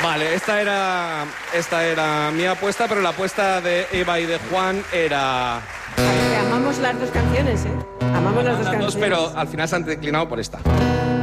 Vale, esta era mi apuesta, pero la apuesta de Eva y de Juan era... Amamos las dos canciones, ¿eh? Amamos las dos canciones. Pero al final se han declinado por esta.